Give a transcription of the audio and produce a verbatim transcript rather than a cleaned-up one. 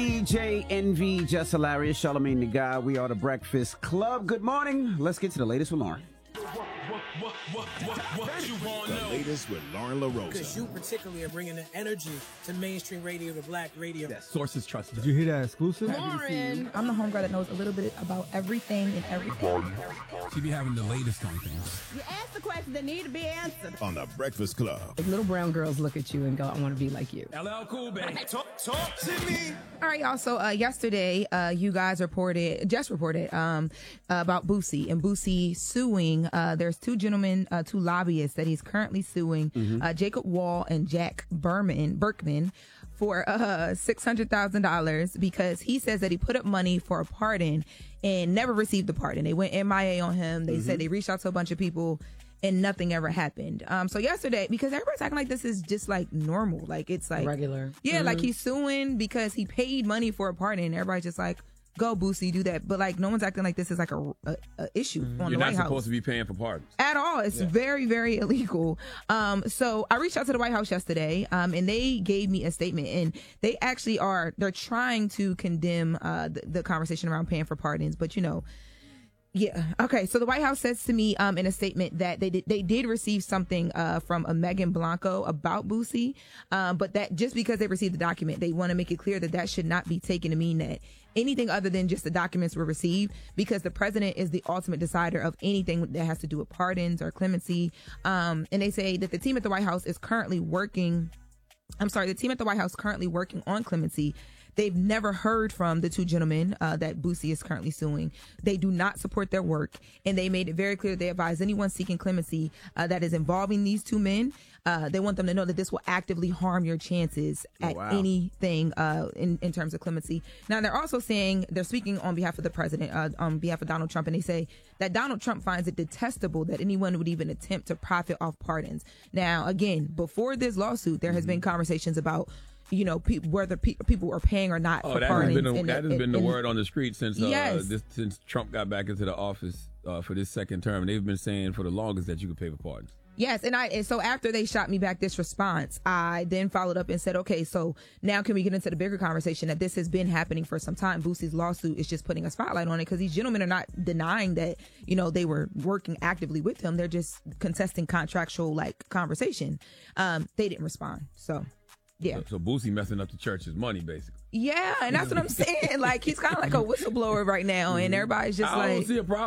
D J Envy, Just Hilarious, Charlamagne the Guy. We are the Breakfast Club. Good morning. Let's get to the latest with Lauren. What, what, what, what you want to know? The latest with Lauren LaRosa. Because you particularly are bringing the energy to mainstream radio, the black radio. Yes. Sources trusted. Did you hear that exclusive? Lauren. I'm the homegirl that knows a little bit about everything and everything. She be having the latest on things. You ask the questions that need to be answered. On the Breakfast Club. Like little brown girls look at you and go, I want to be like you. L L Cool, baby. Talk, talk to me. All right, y'all. So uh, yesterday, uh, you guys reported, just reported um, about Boosie and Boosie suing. Uh, there's two gentlemen, uh, two lobbyists that he's currently suing, mm-hmm. uh, Jacob Wall and Jack Berman, Berkman, for uh, six hundred thousand dollars because he says that he put up money for a pardon and never received the pardon. They went M I A on him. They mm-hmm. said they reached out to a bunch of people and nothing ever happened. Um, so yesterday, because everybody's acting like this is just like normal, like it's like regular. Yeah, mm-hmm. like he's suing because he paid money for a pardon and everybody's just like, go Boosie, do that. But like no one's acting like this is like a, a, a issue mm-hmm. on You're the White not House. supposed to be paying for pardons at all. It's yeah. very, very illegal. Um, so I reached out to the White House yesterday, um, and they gave me a statement, and they actually are they're trying to condemn uh, the, the conversation around paying for pardons, but you know. Yeah. Okay. So the White House says to me um, in a statement that they did, they did receive something uh, from a Megan Blanco about Boosie, um, but that just because they received the document, they want to make it clear that that should not be taken to mean that anything other than just the documents were received, because the president is the ultimate decider of anything that has to do with pardons or clemency. Um, and they say that the team at the White House is currently working. I'm sorry, the team at the White House currently working on clemency. They've never heard from the two gentlemen uh, that Boosie is currently suing. They do not support their work, and they made it very clear they advise anyone seeking clemency uh, that is involving these two men. Uh, they want them to know that this will actively harm your chances at oh, wow. anything uh, in, in terms of clemency. Now, they're also saying, they're speaking on behalf of the president, uh, on behalf of Donald Trump, and they say that Donald Trump finds it detestable that anyone would even attempt to profit off pardons. Now, again, before this lawsuit, there has mm-hmm. been conversations about you know, pe- whether pe- people are paying or not oh, for that pardons. Has been a, and, that has and, been the and, word on the street since uh, yes. this, since Trump got back into the office uh, for this second term. They've been saying for the longest that you could pay for pardons. Yes, and I and so after they shot me back this response, I then followed up and said, okay, so now can we get into the bigger conversation that this has been happening for some time? Boosie's lawsuit is just putting a spotlight on it because these gentlemen are not denying that, you know, they were working actively with him. They're just contesting contractual like conversation. Um, they didn't respond, so. Yeah. So, so Boosie messing up the church's money, basically. Yeah, and that's what I'm saying. Like, he's kind of like a whistleblower right now, and everybody's just I like. don't see a problem.